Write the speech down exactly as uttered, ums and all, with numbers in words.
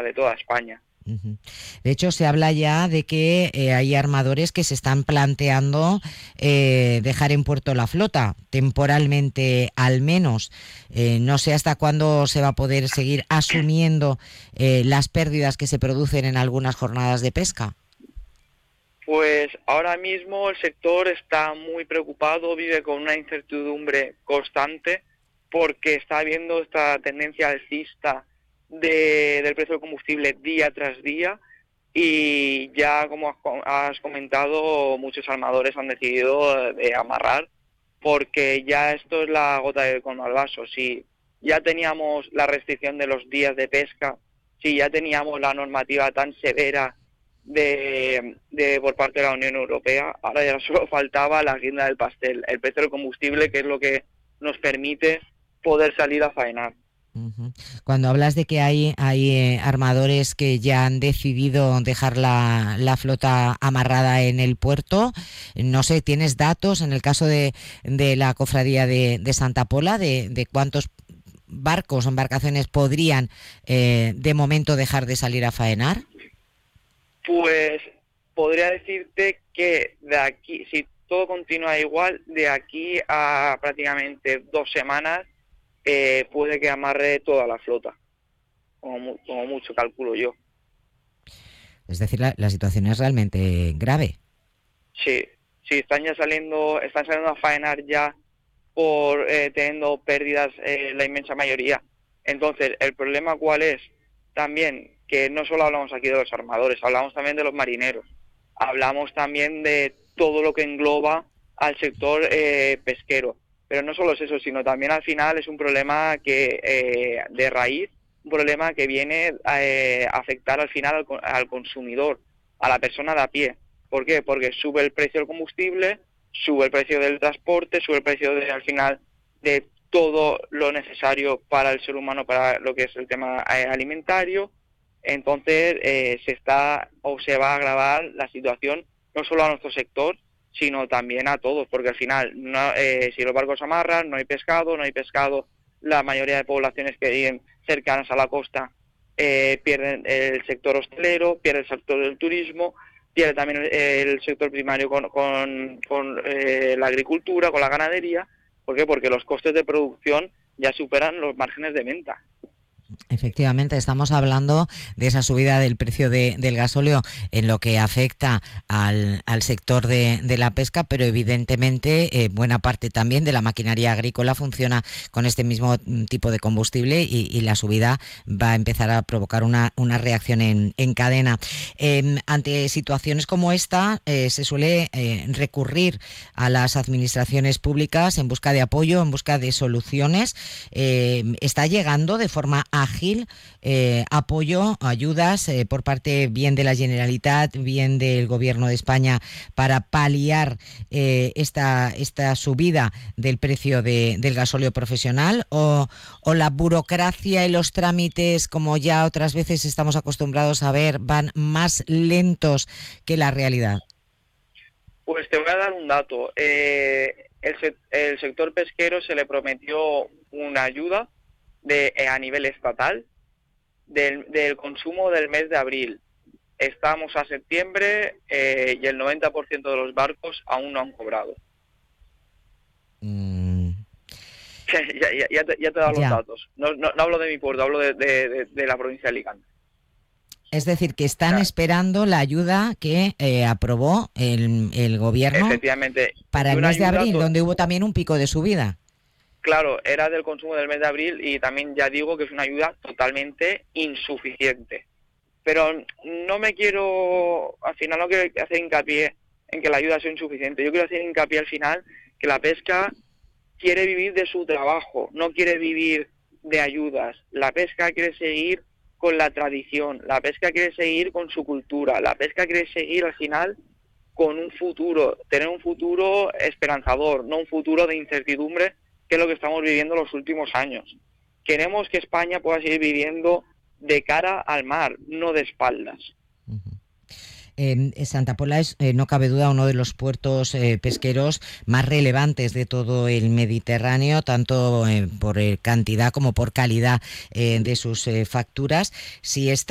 de toda España. Uh-huh. De hecho, se habla ya de que eh, hay armadores que se están planteando eh, dejar en puerto la flota, temporalmente al menos. Eh, no sé hasta cuándo se va a poder seguir asumiendo eh, las pérdidas que se producen en algunas jornadas de pesca. Pues ahora mismo el sector está muy preocupado, vive con una incertidumbre constante porque está habiendo esta tendencia alcista de, del precio del combustible día tras día y ya, como has comentado, muchos armadores han decidido de amarrar porque ya esto es la gota del colmo al vaso. Si ya teníamos la restricción de los días de pesca, si ya teníamos la normativa tan severa de, de por parte de la Unión Europea, ahora ya solo faltaba la guinda del pastel, el precio del combustible, que es lo que nos permite poder salir a faenar. Uh-huh. Cuando hablas de que hay, hay eh, armadores que ya han decidido dejar la, la flota amarrada en el puerto, no sé, ¿tienes datos en el caso de, de la cofradía de, de Santa Pola, de, de cuántos barcos o embarcaciones podrían eh, de momento dejar de salir a faenar? Pues podría decirte que de aquí, si todo continúa igual, de aquí a prácticamente dos semanas eh, puede que amarre toda la flota, como, como mucho calculo yo. Es decir, la, la situación es realmente grave. Sí, sí, están ya saliendo, están saliendo a faenar ya por eh, teniendo pérdidas eh, la inmensa mayoría. Entonces, ¿el problema cuál es? También que no solo hablamos aquí de los armadores, hablamos también de los marineros, hablamos también de todo lo que engloba al sector eh, pesquero. Pero no solo es eso, sino también al final es un problema que eh, de raíz, un problema que viene eh, a afectar al final al, al consumidor, a la persona de a pie. ¿Por qué? Porque sube el precio del combustible, sube el precio del transporte, sube el precio de, al final de todo lo necesario para el ser humano, para lo que es el tema eh, alimentario. Entonces eh, se está o se va a agravar la situación no solo a nuestro sector, sino también a todos, porque al final no, eh, si los barcos amarran, no hay pescado, no hay pescado, la mayoría de poblaciones que viven cercanas a la costa eh, pierden el sector hostelero, pierde el sector del turismo, pierde también el, el sector primario con, con, con eh, la agricultura, con la ganadería. ¿Por qué? Porque los costes de producción ya superan los márgenes de venta. Efectivamente, estamos hablando de esa subida del precio de, del gasóleo en lo que afecta al, al sector de, de la pesca, pero evidentemente eh, buena parte también de la maquinaria agrícola funciona con este mismo tipo de combustible y, y la subida va a empezar a provocar una, una reacción en, en cadena. Eh, ante situaciones como esta, eh, se suele eh, recurrir a las administraciones públicas en busca de apoyo, en busca de soluciones. Eh, ¿Está llegando de forma ágil eh, apoyo, ayudas eh, por parte bien de la Generalitat, bien del Gobierno de España para paliar eh, esta, esta subida del precio de, del gasóleo profesional, o, o la burocracia y los trámites, como ya otras veces estamos acostumbrados a ver, van más lentos que la realidad? Pues te voy a dar un dato. Eh, el, se- el sector pesquero se le prometió una ayuda de eh, a nivel estatal del, del consumo del mes de abril. Estamos a septiembre eh, y el noventa por ciento de los barcos aún no han cobrado. Mm, ya, ya, ya, te, ya te he dado los ya. datos. No, no, no hablo de mi puerto, hablo de, de, de, de la provincia de Alicante. Es decir, que O están sea, esperando la ayuda que eh, aprobó el, el Gobierno efectivamente, para y el una mes de ayuda... abril, To- donde hubo también un pico de subida. Claro, era del consumo del mes de abril y también ya digo que es una ayuda totalmente insuficiente. Pero no me quiero, al final no quiero hacer hincapié en que la ayuda sea insuficiente. Yo quiero hacer hincapié al final que la pesca quiere vivir de su trabajo, no quiere vivir de ayudas. La pesca quiere seguir con la tradición, la pesca quiere seguir con su cultura, la pesca quiere seguir al final con un futuro, tener un futuro esperanzador, no un futuro de incertidumbre, que es lo que estamos viviendo los últimos años. Queremos que España pueda seguir viviendo de cara al mar, no de espaldas. Uh-huh. Eh, Santa Pola es, eh, no cabe duda, uno de los puertos eh, pesqueros más relevantes de todo el Mediterráneo, tanto eh, por eh, cantidad como por calidad eh, de sus eh, facturas. Si esta